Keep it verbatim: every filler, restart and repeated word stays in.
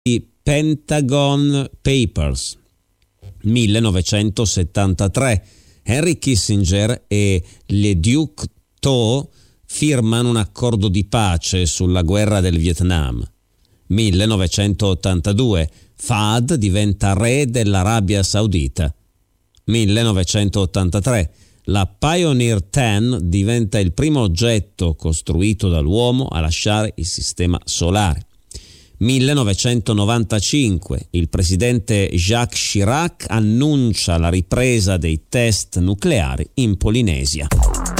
I Pentagon Papers. millenovecentosettantatré, Henry Kissinger e le Duc Tho firmano un accordo di pace sulla guerra del Vietnam. millenovecentottantadue, Fahd diventa re dell'Arabia Saudita. millenovecentottantatré, la Pioneer dieci diventa il primo oggetto costruito dall'uomo a lasciare il sistema solare. millenovecentonovantacinque, il presidente Jacques Chirac annuncia la ripresa dei test nucleari in Polinesia.